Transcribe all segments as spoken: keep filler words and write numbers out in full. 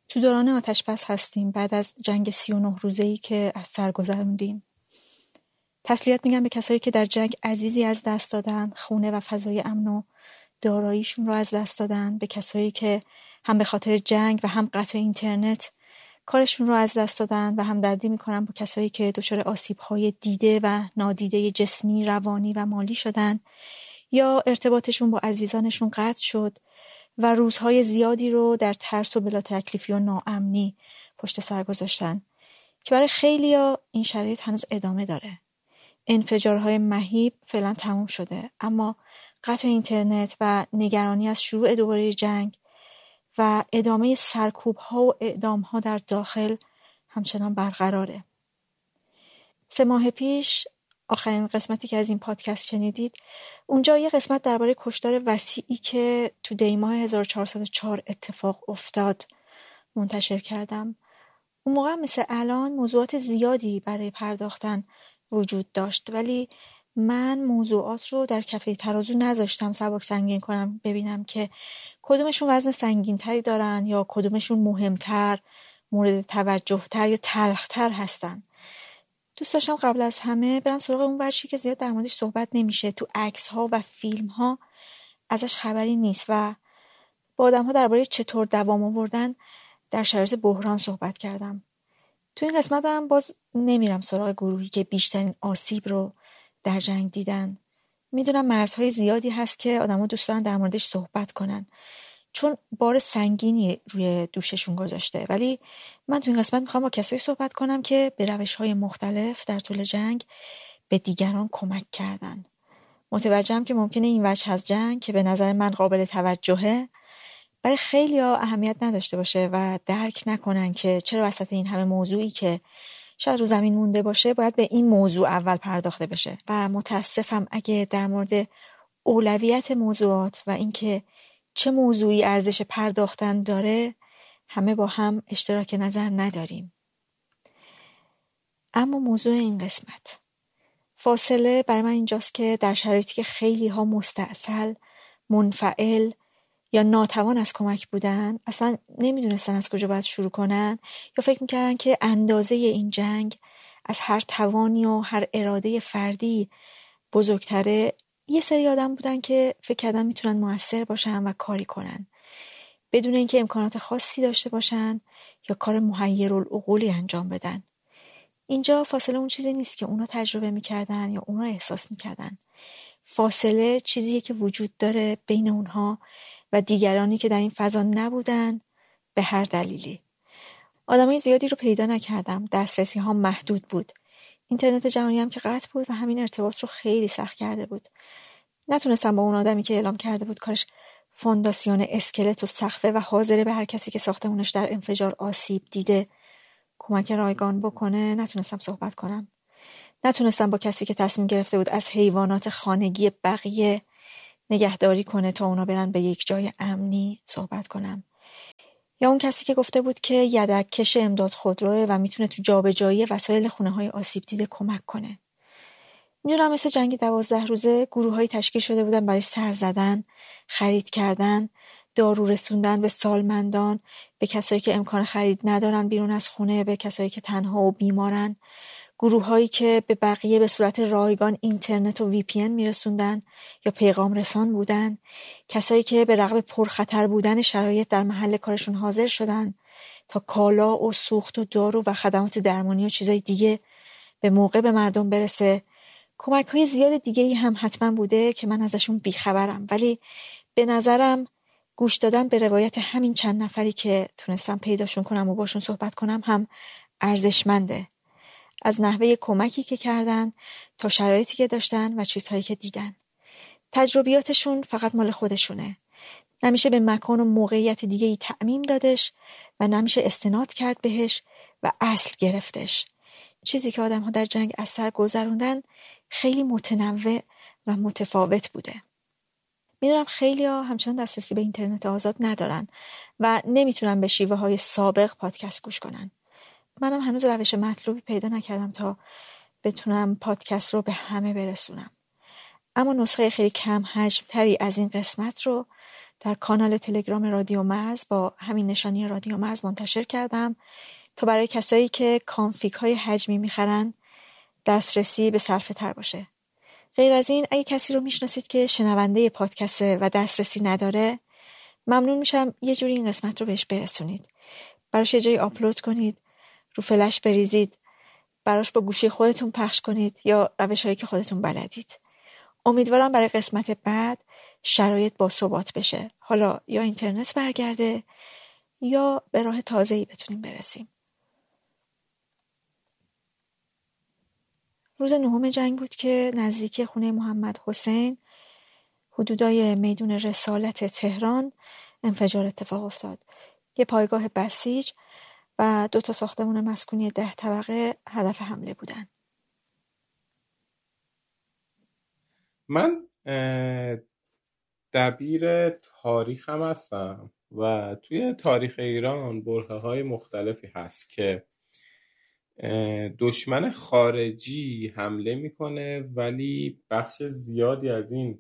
تو دوران آتش‌بس هستیم بعد از جنگ سی و نه روزه‌ای که از سر گذروندیم. تسلیت میگم به کسایی که در جنگ عزیزی از دست دادن، خونه و فضای امن و داراییشون رو از دست دادن، به کسایی که هم به خاطر جنگ و هم قطع اینترنت کارشون رو از دست دادن و همدردی میکنم با کسایی که دچار آسیب‌های دیده و نادیده جسمی، روانی و مالی شدن یا ارتباطشون با عزیزانشون قطع شد و روزهای زیادی رو در ترس و بلا تکلیفی و ناامنی پشت سر گذاشتن که برای خیلیا این شرایط هنوز ادامه داره. انفجارهای مهیب فعلا تموم شده، اما قطع اینترنت و نگرانی از شروع دوباره جنگ و ادامه سرکوب‌ها و اعدام‌ها در داخل همچنان برقراره. سه ماه پیش آخرین قسمتی که از این پادکست شنیدید، اونجا یه قسمت درباره کشتار وسیعی که تو دی ماه هزار و چهارصد و چهار اتفاق افتاد منتشر کردم. اون موقع مثل الان موضوعات زیادی برای پرداختن وجود داشت، ولی من موضوعات رو در کفه ترازو نذاشتم سبک سنگین کنم ببینم که کدومشون وزن سنگین تری دارن یا کدومشون مهمتر، مورد توجه تر یا تلخ تر هستن. دوست داشتم قبل از همه برم سراغ اون وجهی که زیاد در موردش صحبت نمیشه، تو عکس ها و فیلم ها ازش خبری نیست و با آدم ها درباره چطور دوام آوردن در شرایط بحران صحبت کردم. تو این قسمت هم باز نمیرم سراغ گروهی که بیشترین آسیب رو در جنگ دیدن. میدونم مرزهای زیادی هست که آدم ها دوست دارن در موردش صحبت کنن چون بار سنگینی روی دوششون گذاشته، ولی من تو این قسمت میخوام با کسایی صحبت کنم که به روش‌های مختلف در طول جنگ به دیگران کمک کردن. متوجهم که ممکنه این وجه از جنگ که به نظر من قابل توجهه برای خیلی‌ها اهمیت نداشته باشه و درک نکنن که چرا وسط این همه موضوعی که شاید رو زمین مونده باشه باید به این موضوع اول پرداخته بشه. و متاسفم اگه در مورد اولویت موضوعات و اینکه چه موضوعی ارزش پرداختن داره همه با هم اشتراک نظر نداریم. اما موضوع این قسمت فاصله برای من اینجاست که در شرایطی که خیلی ها مستعسل، منفعل یا ناتوان از کمک بودن، اصلا نمیدونستن از کجا باید شروع کنن یا فکر میکردن که اندازه این جنگ از هر توانی و هر اراده فردی بزرگتره، یه سری آدم بودن که فکر کردن میتونن مؤثر باشن و کاری کنن بدون اینکه امکانات خاصی داشته باشن یا کار محیرالعقولی انجام بدن. اینجا فاصله اون چیزی نیست که اونا تجربه میکردن یا اونا احساس میکردن. فاصله چیزیه که وجود داره بین اونها و دیگرانی که در این فضا نبودن به هر دلیلی. آدمای زیادی رو پیدا نکردم، دسترسی ها محدود بود. اینترنت جهانی هم که قطع بود و همین ارتباط رو خیلی سخت کرده بود. نتونستم با اون آدمی که اعلام کرده بود کارش فونداسیون اسکلت و سقفه و حاضره به هر کسی که ساختمونش در انفجار آسیب دیده کمک رایگان بکنه، نتونستم صحبت کنم. نتونستم با کسی که تصمیم گرفته بود از حیوانات خانگی بقیه نگهداری کنه تا اونا برن به یک جای امنی صحبت کنم. یا اون کسی که گفته بود که یدک کش امداد خودروه و میتونه تو جابجایی وسایل خونه های آسیب دیده کمک کنه. میدونم مثل جنگ دوازده روزه گروه‌های تشکیل شده بودن برای سر زدن، خرید کردن، دارو رسوندن به سالمندان، به کسایی که امکان خرید ندارن بیرون از خونه، به کسایی که تنها و بیمارن، گروه‌هایی که به بقیه به صورت رایگان اینترنت و وی پی ان میرسوندن یا پیغام رسان بودن، کسایی که به رغم پرخطر بودن شرایط در محل کارشون حاضر شدن تا کالا و سوخت و دارو و خدمات درمانی و چیزای دیگه به موقع به مردم برسه. کمک‌های زیاد دیگه‌ای هم حتما بوده که من ازشون بیخبرم، ولی به نظرم گوش دادن به روایت همین چند نفری که تونستم پیداشون کنم و باشون صحبت کنم هم ارزشمنده. از نحوه کمکی که کردن تا شرایطی که داشتن و چیزهایی که دیدن. تجربیاتشون فقط مال خودشونه. نمیشه به مکان و موقعیت دیگه‌ای تعمیم دادش و نمیشه استناد کرد بهش و اصل گرفتش. چیزی که آدم‌ها در جنگ از سر گذروندن خیلی متنوع و متفاوت بوده. میدونم خیلی‌ها همچنان دسترسی به اینترنت آزاد ندارن و نمیتونن به شیوه‌های سابق پادکست گوش کنن. منم هنوز روش مطلوبی پیدا نکردم تا بتونم پادکست رو به همه برسونم. اما نسخه خیلی کم حجم تری از این قسمت رو در کانال تلگرام رادیو مرز با همین نشانی رادیو مرز منتشر کردم تا برای کسایی که کانفیگ های حجمی میخرن دسترسی به صرفه تر باشه. غیر از این اگه کسی رو میشناسید که شنونده پادکسته و دسترسی نداره، ممنون میشم یه جوری این قسمت رو بهش برسونید. براش یه جایی آپلود کنید، رو فلش بریزید، براش با گوشی خودتون پخش کنید یا روش‌هایی که خودتون بلدید. امیدوارم برای قسمت بعد شرایط با ثبات بشه. حالا یا اینترنت برگرده یا به راه تازه‌ای بتونیم برسیم. روز نهم جنگ بود که نزدیک خونه محمد حسین حدودای میدون رسالت تهران انفجار اتفاق افتاد. یه پایگاه بسیج و دو تا ساختمان مسکونی ده طبقه هدف حمله بودن. من دبیر تاریخ هم هستم و توی تاریخ ایران برهه های مختلفی هست که دشمن خارجی حمله میکنه ولی بخش زیادی از این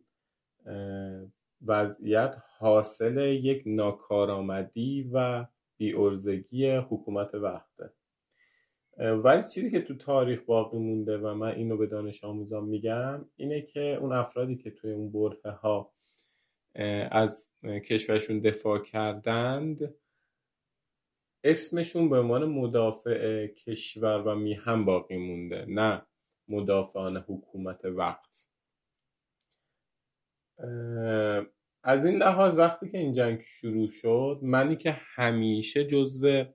وضعیت حاصل یک ناکارآمدی و بی‌عرضگی حکومت وقته. ولی چیزی که تو تاریخ باقی مونده و من اینو به دانش آموزان میگم اینه که اون افرادی که توی اون برهه ها از کشورشون دفاع کردند اسمشون به عنوان مدافع کشور و میهن باقی مونده، نه مدافعان حکومت وقت. از این لحاظ وقتی که این جنگ شروع شد، منی که همیشه جزو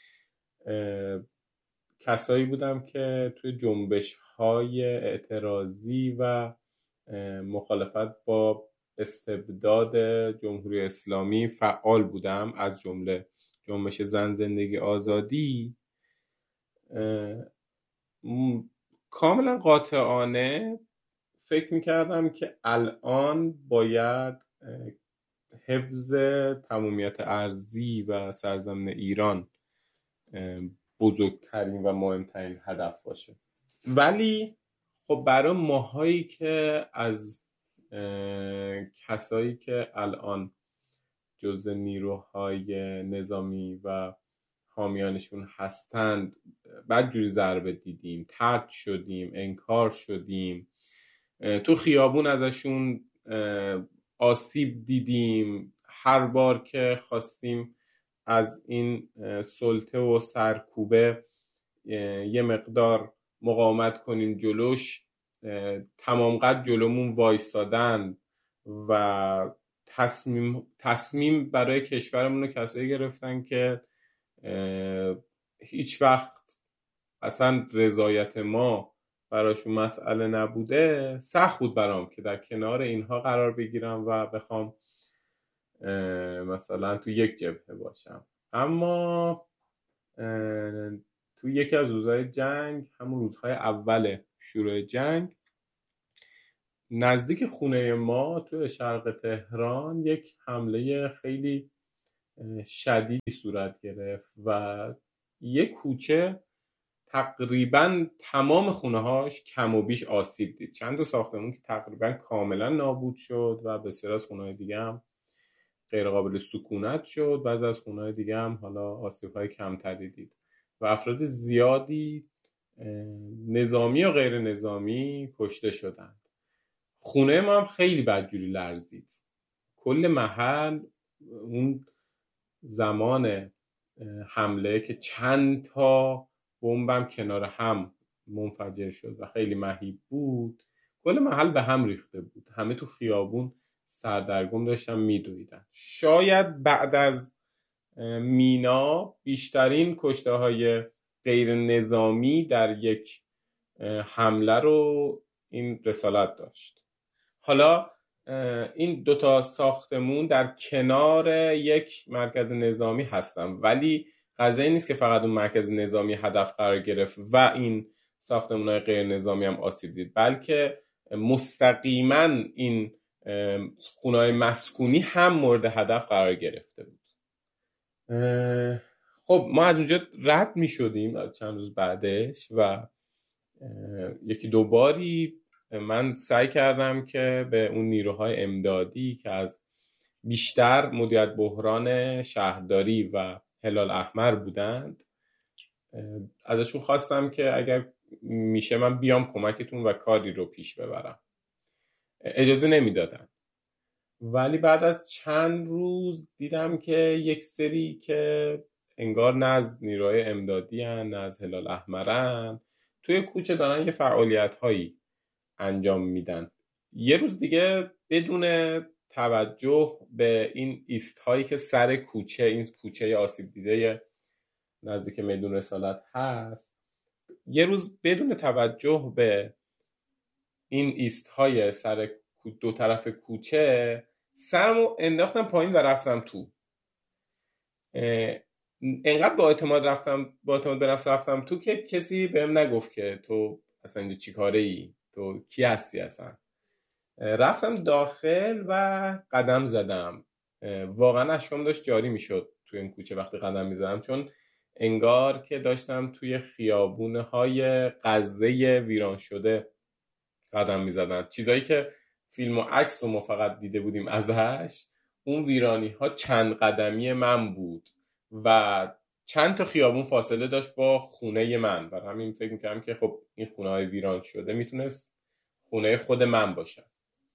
کسایی بودم که توی جنبش های اعتراضی و مخالفت با استبداد جمهوری اسلامی فعال بودم، از جمله جنبش زن زندگی آزادی، کاملا قاطعانه فکر میکردم که الان باید حفظ تمامیت ارضی و سرزمین ایران بزرگترین و مهمترین هدف باشه. ولی خب برای ماهایی که از کسایی که الان جزء نیروهای نظامی و حامیانشون هستند بدجوری ضربه دیدیم، طرد شدیم، انکار شدیم، تو خیابون ازشون آسیب دیدیم، هر بار که خواستیم از این سلطه و سرکوبه یه مقدار مقاومت کنیم جلوش، تمام قد جلومون وایسادن و تصمیم تصمیم برای کشورمون رو کسایی گرفتن که هیچ وقت اصلا رضایت ما براشون مسئله نبوده. سخت بود برام که در کنار اینها قرار بگیرم و بخوام مثلا تو یک جبهه باشم. اما تو یکی از روزهای جنگ، همون روزهای اول شروع جنگ، نزدیک خونه ما تو شرق تهران یک حمله خیلی شدیدی صورت گرفت و یک کوچه تقریبا تمام خونه‌هاش کم و بیش آسیب دید. چند تا ساختمون که تقریبا کاملا نابود شد و بسیار از خونه‌های دیگه هم غیر قابل سکونت شد. بعضی از خونه‌های دیگه هم حالا آسیب‌های کمتری دید و افراد زیادی نظامی و غیر نظامی کشته شدند. خونه ما هم خیلی بدجوری لرزید. کل محل اون زمان حمله که چند تا بمبم کنار هم منفجر شد و خیلی مهیب بود، کل محل به هم ریخته بود. همه تو خیابون سردرگم داشتن میدویدن. شاید بعد از مینا بیشترین کشته های غیر نظامی در یک حمله رو این رسالت داشت. حالا این دوتا ساختمون در کنار یک مرکز نظامی هستن، ولی قضیه نیست که فقط اون مرکز نظامی هدف قرار گرفت و این ساختمان‌های غیر نظامی هم آسیب دید، بلکه مستقیما این خونه‌های مسکونی هم مورد هدف قرار گرفته بود. خب ما از اونجا رد می شدیم چند روز بعدش و یکی دو باری من سعی کردم که به اون نیروهای امدادی که از بیشتر مدیریت بحران شهرداری و هلال احمر بودند. ازشون خواستم که اگر میشه من بیام کمکتون و کاری رو پیش ببرم. اجازه نمیدادن، ولی بعد از چند روز دیدم که یک سری که انگار نه از نیروهای امدادی هن نه از هلال احمرن توی کوچه دارن یه فعالیت هایی انجام میدن. یه روز دیگه بدون توجه به این ایست هایی که سر کوچه، این کوچه آسیب دیده نزدیک میدون رسالت هست، یه روز بدون توجه به این ایست های سر دو طرف کوچه سرمو انداختم پایین و رفتم تو. انقدر با اعتماد رفتم با اعتماد به نفس رفتم تو که کسی بهم نگفت که تو اصلا اینجا چی کاره ای، تو کی هستی اصلا. رفتم داخل و قدم زدم. واقعا اشکام داشت جاری میشد توی این کوچه وقتی قدم میزدم، چون انگار که داشتم توی خیابونهای غزه ویران شده قدم میزدم. چیزایی که فیلم و عکس رو ما فقط دیده بودیم ازش، اون ویرانی ها چند قدمی من بود و چند تا خیابون فاصله داشت با خونه من. برای همین فکر میکردم که خب این خونه های ویران شده میتونست خونه خود من باشه.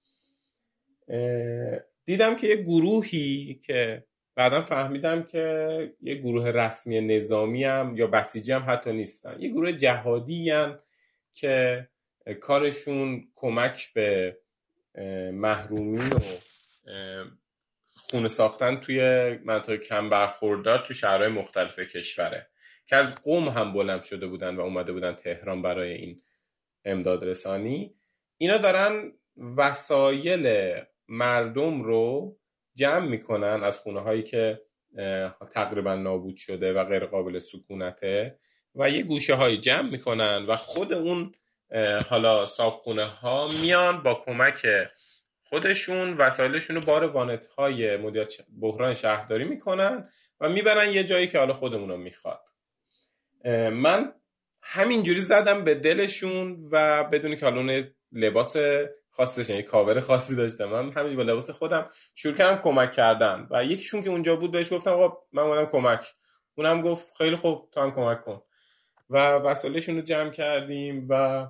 دیدم که یه گروهی که بعدم فهمیدم که یه گروه رسمی نظامی هم یا بسیجی هم حتی نیستن، یه گروه جهادی هم که کارشون کمک به محرومین و خونه ساختن توی مناطق کم برخوردار تو شهرهای مختلف کشوره، که از قم هم بلند شده بودن و اومده بودن تهران برای این امداد رسانی. اینا دارن وسایل مردم رو جمع میکنن از خونه هایی که تقریبا نابود شده و غیر قابل سکونته و یه گوشه هایی جمع میکنن و خود اون حالا صاحبخونه ها میان با کمک خودشون وسایلشون رو بار وانت های مدیریت بحران شهرداری میکنن و میبرن یه جایی که حالا خودمون رو میخواد. من همینجوری زدم به دلشون و بدونی که حالا اون لباس خاصش یه کاور خاصی داشتم، من همینجوری با لباس خودم شروع کردم کمک کردن و یکیشون که اونجا بود بهش گفتم آقا من اومدم کمک، اونم گفت خیلی خوب تو هم کمک کن و وسایلشون رو جمع کردیم و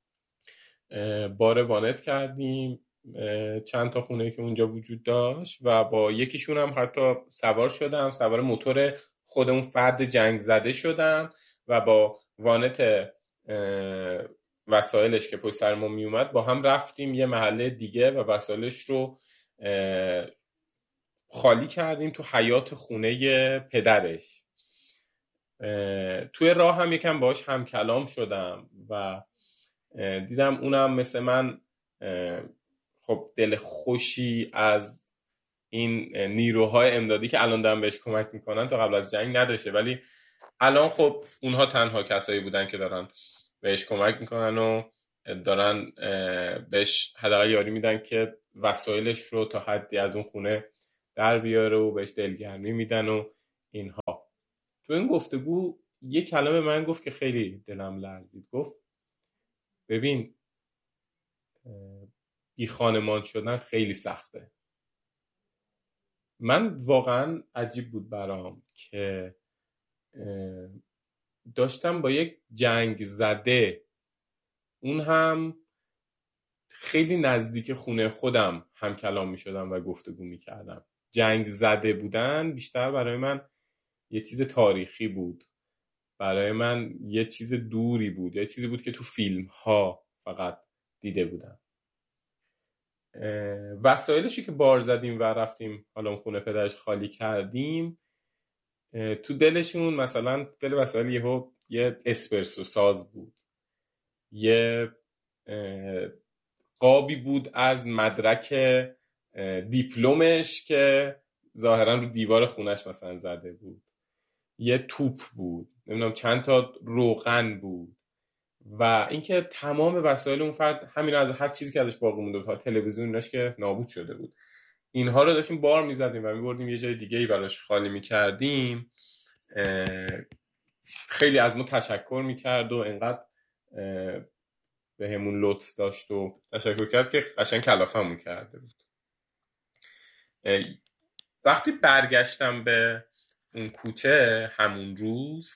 بار وانت کردیم چند تا خونه که اونجا وجود داشت و با یکیشون هم حتی سوار شدم، سوار موتور خود اون فرد جنگ زده شدم و با وانت وسایلش که پشت سر ما می اومد با هم رفتیم یه محله دیگه و وسایلش رو خالی کردیم تو حیاط خونه پدرش. توی راه هم یکم باهاش هم کلام شدم و دیدم اونم مثل من خب دل خوشی از این نیروهای امدادی که الان دارن بهش کمک میکنن تا قبل از جنگ نداشته، ولی الان خب اونها تنها کسایی بودن که دارن بهش کمک میکنن و دارن بهش حداقل یاری میدن که وسایلش رو تا حدی از اون خونه در بیاره و بهش دلگرمی میدن و اینها. تو این گفتگو یه کلمه من گفت که خیلی دلم لرزید. گفت ببین بی خانمان شدن خیلی سخته. من واقعا عجیب بود برام که داشتم با یک جنگ زده، اون هم خیلی نزدیک خونه خودم هم کلام می شدم و گفتگو می کردم. جنگ زده بودن بیشتر برای من یه چیز تاریخی بود، برای من یه چیز دوری بود، یه چیزی بود که تو فیلم ها فقط دیده بودم. وسایلشی که بار زدیم و رفتیم حالا اون خونه پدرش خالی کردیم، تو دلشون مثلا دل وسایل یهو یه اسپرسو ساز بود، یه قابی بود از مدرک دیپلمش که ظاهرا رو دیوار خونش مثلا زده بود، یه توپ بود، نمیدونم چند تا روغن بود و اینکه تمام وسایل اون فرد همین از هر چیزی که ازش باقی مونده بود، تلویزیون ایناش که نابود شده بود، اینها رو داشتیم بار میزدیم و میبردیم یه جای دیگه ای براش خالی میکردیم. خیلی از ما تشکر میکرد و انقدر به همون لطف داشت و تشکر کرد که قشنگ کلافمون کرده بود. وقتی برگشتم به اون کوچه همون روز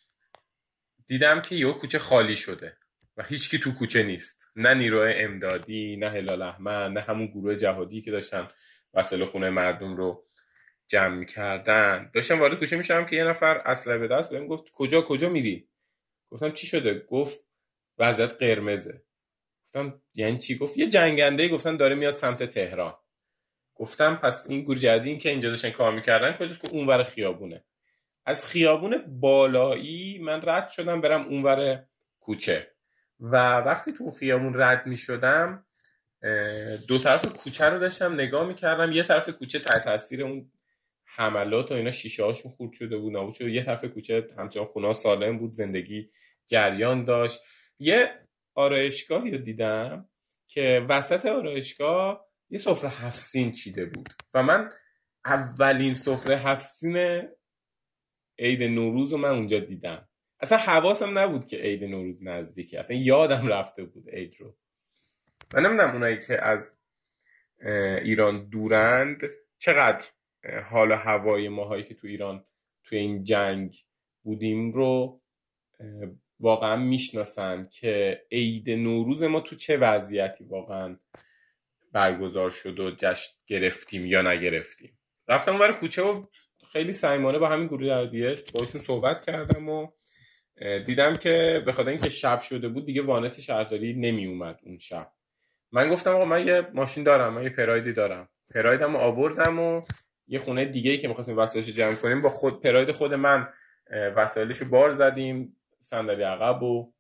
دیدم که یه کوچه خالی شده و هیچکی تو کوچه نیست، نه نیروی امدادی، نه هلال احمر، نه همون گروه جهادی که داشتن وسایل خونه مردم رو جمع می‌کردن. داشتم وارد کوچه میشم که یه نفر اسلحه به دست بهم گفت کجا کجا میری؟ گفتم چی شده؟ گفت وضعیت قرمزه. گفتم یعنی چی؟ گفت یه جنگنده گفتن داره میاد سمت تهران. گفتم پس این گروه جدیدی که اینجا داشتن کار میکردن کجاست؟ که اونور خیابونه. از خیابون بالایی من رد شدم برم اونور کوچه و وقتی تو خیابون رد میشدم دو طرف کوچه رو داشتم نگاه میکردم. یه طرف کوچه تحت تاثیر اون حملات و اینا شیشه هاشون خورد شده بود، نابود شده. یه طرف کوچه همچنان خونه سالم بود، زندگی جریان داشت. یه آرایشگاهی رو دیدم که وسط آرایشگاه یه سفره هفت سین چیده بود و من اولین سفره هفت سین عید نوروز رو من اونجا دیدم. اصلا حواسم نبود که عید نوروز نزدیکه، اصلا یادم رفته بود عید رو. من نمیدونم اونایی که از ایران دورند چقدر حال هوای ماهایی که تو ایران توی این جنگ بودیم رو واقعا میشناسن که عید نوروز ما تو چه وضعیتی واقعا برگزار شد و جشن گرفتیم یا نگرفتیم. رفتم اونور کوچه و خیلی صمیمانه با همین گروه جهادیه باشون صحبت کردم و دیدم که به خاطر اینکه شب شده بود دیگه وانت شهرداری نمی اومد اون شب. من گفتم آقا من یه ماشین دارم، من یه پرایدی دارم، پرایدمو آوردم و یه خونه دیگه‌ای که می‌خواستیم وسایلشو جمع کنیم با خود پراید خود من وسایلشو بار زدیم، صندلی عقب و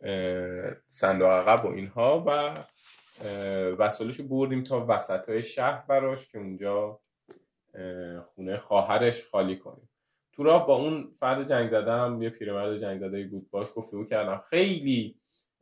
صندوق عقب و اینها و وسایلشو بردیم تا وسطای شهر براش که اونجا خونه خواهرش خالی کنیم. تو راه با اون فرد جنگ زدم، یه پیرمرد جنگ زده بود، باش گفتگو کردم. خیلی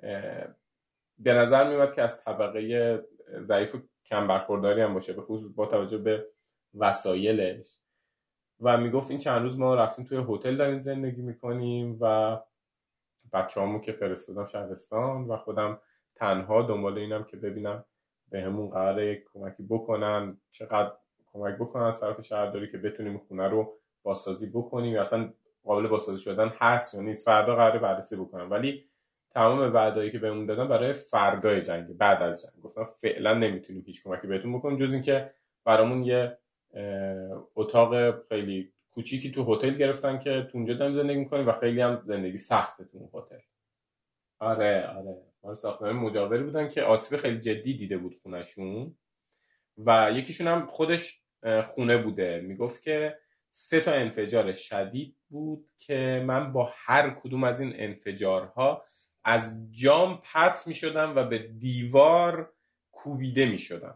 به نظر میاد که از طبقه ضعیف و کم برخورداری هم باشه، به خصوص با توجه به وسایلش. و میگفت این چند روز ما رفتیم توی هتل داریم زندگی میکنیم و بچه‌هامو که فرستادم شهرستان و خودم تنها دنبال اینم که ببینم بهمون قراره کمکی بکنن، چقدر کمک بکنن از طرف شهرداری که بتونیم خونه رو بازسازی بکنیم یا اصلا قابل بازسازی شدن هست یا نیست. فردا قراره بررسی بکنم، ولی تمام وعده‌ای که بهمون دادن برای فردای جنگ، بعد از جنگ. گفتم فعلا نمیتونیم هیچ کمکی بهتون بکنیم جز اینکه برامون یه اتاق خیلی کوچیکی تو هتل گرفتن که تو اونجا داریم زندگی می‌کنیم و خیلی هم زندگی سخته تو اون هتل. آره آره مال ساختمان مجاوری بودن که آسیب خیلی جدی دیده بود خونه‌شون و یکیشون هم خودش خونه بوده. میگفت که سه تا انفجار شدید بود که من با هر کدوم از این انفجارها از جام پرت می شدم و به دیوار کوبیده می شدم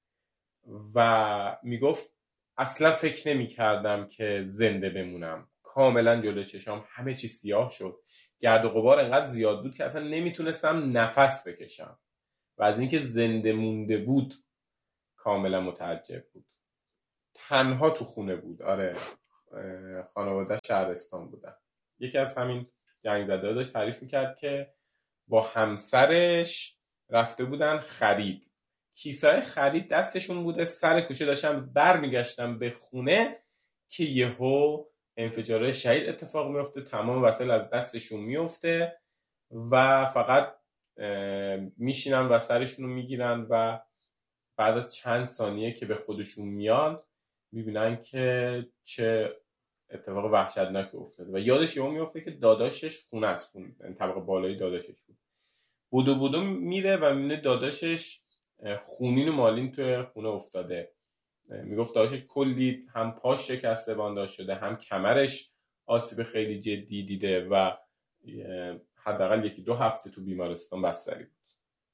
و می گفت اصلا فکر نمی کردم که زنده بمونم. کاملا جلوی چشام همه چی سیاه شد، گرد و غبار انقدر زیاد بود که اصلا نمی تونستم نفس بکشم و از اینکه زنده مونده بود کاملا متعجب بود. تنها تو خونه بود. آره خانواده شهرستان بودن. یکی از همین جنگ زده داشت تعریف میکرد که با همسرش رفته بودن خرید، کیسه خرید دستشون بوده، سر کوچه داشتن بر میگشتن به خونه که یهو انفجار شدید اتفاق میفته، تمام وسایل از دستشون میفته و فقط میشینن و سرشون رو میگیرن و بعد از چند ثانیه که به خودشون میان میبینن که چه اتفاق وحشتناکی افتاده و یادش یهو میفته که داداشش خونه است، خونه طبقه بالایی داداشش بود. بودو بودو میره و میبینه داداشش خونین و مالین توی خونه افتاده. میگفت داداشش کلی هم پاش شکسته بانداش شده، هم کمرش آسیب خیلی جدی دیده و حداقل یکی دو هفته تو بیمارستان بستری بود.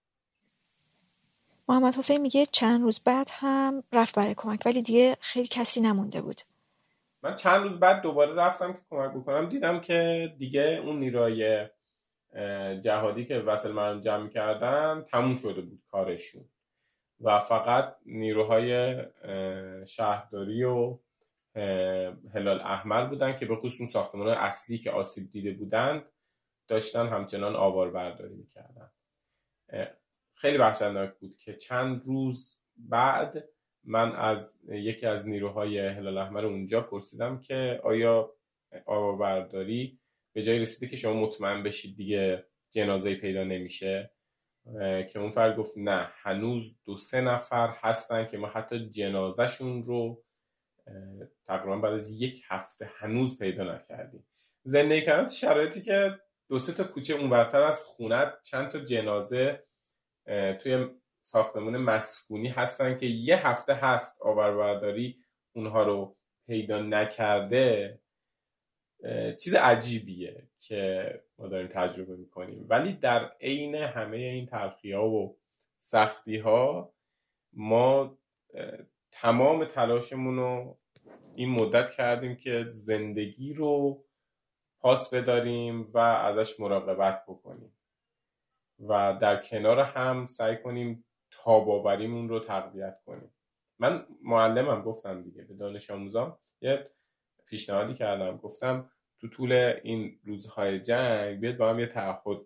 محمد حسین میگه چند روز بعد هم رفت برای کمک ولی دیگه خیلی کسی نمونده بود. من چند روز بعد دوباره رفتم که کمک بکنم، دیدم که دیگه اون نیروی جهادی که وسایل مردم جمع می‌کردن تموم شده بود کارشون و فقط نیروهای شهرداری و هلال احمر بودن که به خصوص ساختمان اصلی که آسیب دیده بودند داشتن همچنان آوار برداری می‌کردن. خیلی وحشتناک بود که چند روز بعد من از یکی از نیروهای هلال احمر اونجا پرسیدم که آیا آوابرداری به جای رسیده که شما مطمئن بشید دیگه جنازه پیدا نمیشه؟ که اون فرد گفت نه، هنوز دو سه نفر هستن که ما حتی جنازهشون رو تقریبا بعد از یک هفته هنوز پیدا نکردیم. زندگی کردن تو شرایطی که دو سه تا کوچه اونورتر از خونت چند تا جنازه توی ساختمون مسکونی هستن که یه هفته هست آوابرداری اونها رو پیدا نکرده، چیز عجیبیه که ما داریم تجربه میکنیم. ولی در عین همه این تلخی‌ها و سختی‌ها ما تمام تلاشمون رو این مدت کردیم که زندگی رو پاس بداریم و ازش مراقبت بکنیم و در کنار هم سعی کنیم تاب‌آوریمون رو تقویت کنیم. من معلمم گفتم دیگه به دانش آموزام یه پیشنهادی کردم، گفتم تو طول این روزهای جنگ بیاد با هم یه تعهد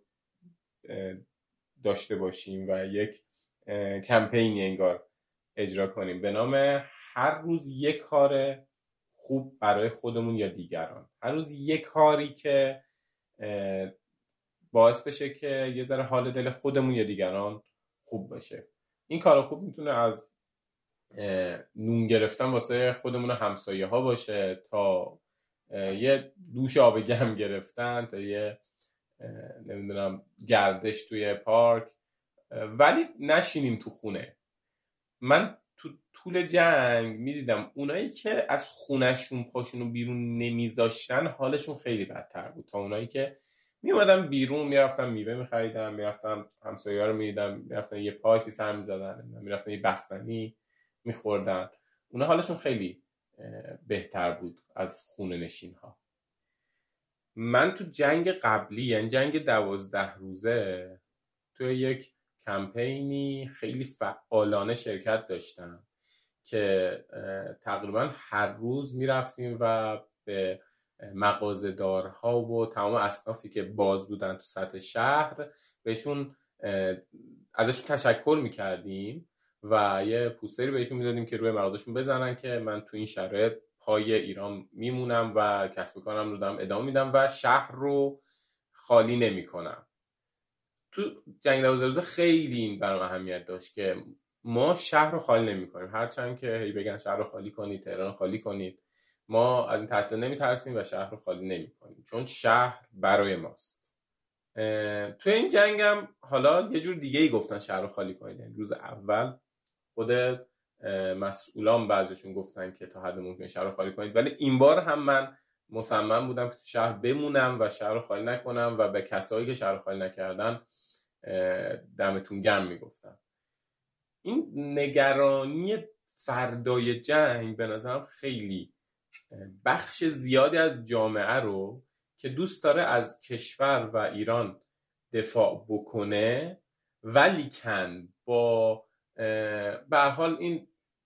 داشته باشیم و یک کمپینی انگار اجرا کنیم به نام هر روز یک کار خوب برای خودمون یا دیگران. هر روز یک کاری که باعث بشه که یه ذره حال دل خودمون یا دیگران خوب باشه. این کار خوب میتونه از نون گرفتن واسه خودمون و همسایه ها باشه تا یه دوش آب گرم گرفتن تا یه نمیدونم گردش توی پارک، ولی نشینیم تو خونه. من تو طول جنگ میدیدم اونایی که از خونهشون پاشونو بیرون نمیذاشتن حالشون خیلی بدتر بود تا اونایی که میومدن بیرون، میرفتن میوه میخریدن، میرفتن همسایه‌ها رو میدیدن، میرفتن یه پارکی سر میزدن، میرفتن یه بستنی میخوردن. اونا حالشون خیلی بهتر بود از خونه نشین ها. من تو جنگ قبلی، یعنی جنگ دوازده روزه، تو یک کمپینی خیلی فعالانه شرکت داشتم که تقریبا هر روز میرفتیم و به مغازه‌دارها و تمام اصنافی که باز بودن تو سطح شهر بهشون ازشون تشکر میکردیم و یه پوستری بهشون میدادیم که روی مغازه‌شون بزنن که من تو این شرایط پای ایران میمونم و کسب و کارم رو دارم ادامه میدم و شهر رو خالی نمیکنم. تو جنگ دوازده روزه خیلی این برام اهمیت داشت که ما شهر رو خالی نمیکنیم، هرچند که هی بگن شهر رو خالی کنید، تهران خالی کنید، ما از این تهدید نمیترسیم و شهر رو خالی نمیکنیم چون شهر برای ماست. تو این جنگم حالا یه جور دیگه ای گفتن شهر رو خالی کنید. یعنی روز اول خود مسئولان بعضیشون گفتن که تا حد ممکن شهر رو خالی کنید، ولی این بار هم من مصمم بودم که تو شهر بمونم و شهر رو خالی نکنم و به کسایی که شهر رو خالی نکردن دمتون گرم میگفتم. این نگرانی فردای جنگ به نظرم خیلی بخش زیادی از جامعه رو که دوست داره از کشور و ایران دفاع بکنه ولیکن با به هر حال این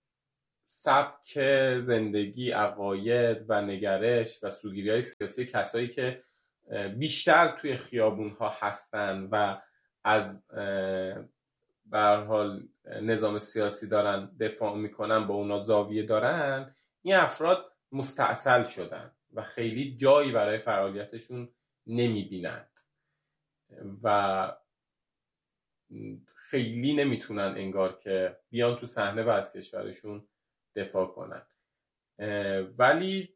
سبک زندگی، عقاید و نگرش و سوگیری‌های سیاسی کسایی که بیشتر توی خیابون‌ها هستن و از به هر حال نظام سیاسی دارن دفاع میکنن، با اونا زاویه دارن، این افراد مستعسل شدن و خیلی جایی برای فعالیتشون نمیبینن و خیلی نمیتونن انگار که بیان تو صحنه و از کشورشون دفاع کنن. ولی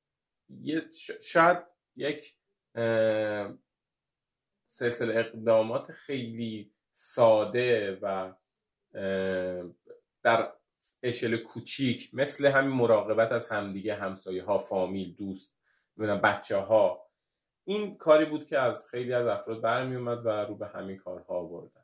شاید یک سلسله اقدامات خیلی ساده و در اشل کوچیک مثل همین مراقبت از همدیگه، همسایه ها، فامیل، دوست، بچه ها، این کاری بود که از خیلی از افراد برمی اومد و رو به همین کارها آوردن.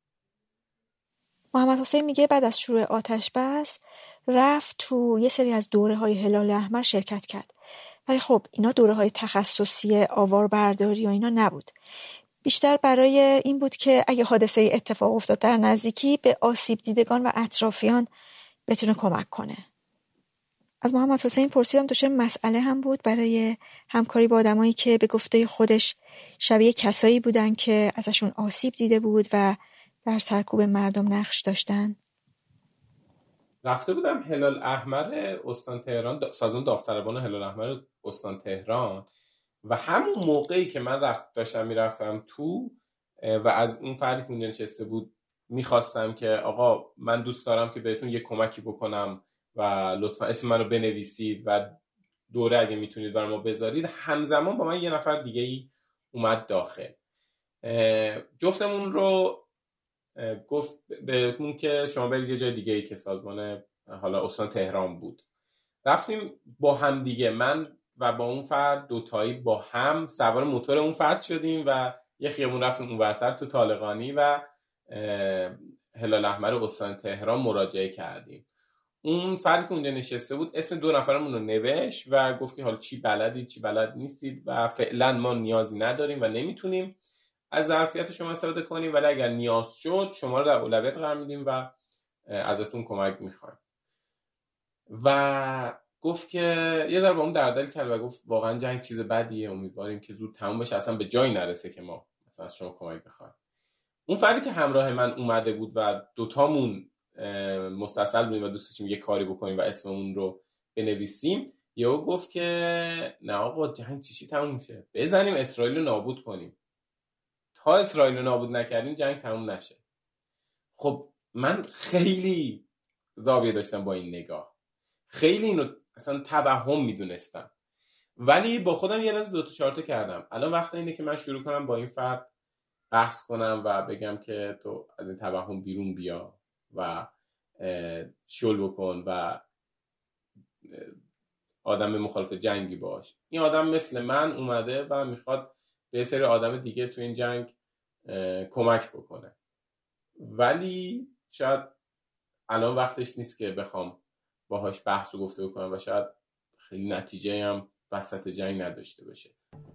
محمد حسین میگه بعد از شروع آتش بس رفت تو یه سری از دوره های هلال احمر شرکت کرد، ولی خب اینا دوره های تخصصی آواربرداری و اینا نبود، بیشتر برای این بود که اگه حادثه اتفاق افتاد در نزدیکی به آسیب دیدگان و اطرافیان بتونه کمک کنه. از محمد حسین پرسیدم تو چه مسئله هم بود برای همکاری با آدمایی که به گفته خودش شبیه کسایی بودن که ازشون آسیب دیده بود و در سرکوب مردم نقش داشتن. رفته بودم هلال احمر استان تهران، سازمان داوطلبان هلال احمر استان تهران، و همون موقعی که من رفت داشتم میرفتم تو و از اون فردی که اونجا نشسته بود میخواستم که آقا من دوست دارم که بهتون یه کمکی بکنم و لطفا اسم منو بنویسید و دوره اگه میتونید برای ما بذارید، همزمان با من یه نفر دیگه ای اومد داخل. جفتمون رو گفت بهتون که شما برید یه جای دیگه ای که سازمان حالا استان تهران بود. رفتیم با هم دیگه، من و با اون فرد دوتایی با هم سوار موتور اون فرد شدیم و یه خیابون رفتیم اونورتر تو طالقانی و هلال احمر استان تهران مراجعه کردیم. اون فردی که اونجا نشسته بود اسم دو نفرمون رو نوشت و گفت که حالا چی بلدید چی بلد نیستید و فعلا ما نیازی نداریم و نمیتونیم از ظرفیت شما استفاده کنیم، ولی اگر نیاز شد شما رو در اولویت قرار میدیم و ازتون کمک میخوایم. و گفت که یه ذره با اون دردل کرد و گفت واقعا جنگ چیز بدیه، امیدواریم که زود تموم بشه، اصلا به جایی نرسه که ما مثلا از شما کمک بخوایم. اون فردی که همراه من اومده بود و دوتامون مستصل بودیم و دوست داشتیم یه کاری بکنیم و اسممون رو بنویسیم، یهو گفت که نه آقا جنگ چیشی تموم میشه، بزنیم اسرائیل رو نابود کنیم، تا اسرائیل رو نابود نکردیم جنگ تموم نشه. خب من خیلی زاویه داشتم با این نگاه، خیلی اینو اصلا توهم میدونستم، ولی با خودم یه لحظه دو تا چهار تا کردم. الان وقت اینه که من شروع کنم با این فرد بحث کنم و بگم که تو از این توهم بیرون بیا و شل بکن و آدم مخالف جنگی باش. این آدم مثل من اومده و میخواد به سری آدم دیگه تو این جنگ کمک بکنه، ولی شاید الان وقتش نیست که بخوام باهاش بحث و گفته بکنم و شاید خیلی نتیجه هم وسط جنگ نداشته باشه.